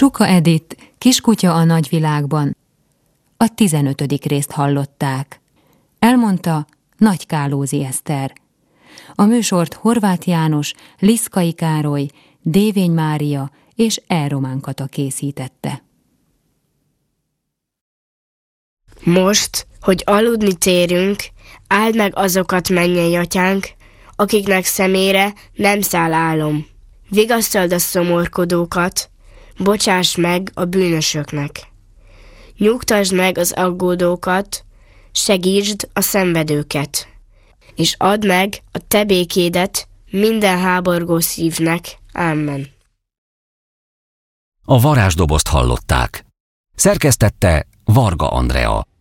Csuka Edith, Kiskutya a nagyvilágban. A 15. részt hallották. Elmondta Nagy Kálózi Eszter. A műsort Horváth János, Liszkai Károly, Dévény Mária és E. Román Kata készítette. Most, hogy aludni térünk, áld meg azokat, mennyei atyánk, akiknek szemére nem száll álom. Vigasztald a szomorkodókat, bocsáss meg a bűnösöknek. Nyugtasd meg az aggódókat, segítsd a szenvedőket, és add meg a te békédet minden háborgó szívnek. Amen. A varázsdobozt hallották. Szerkesztette Varga Andrea.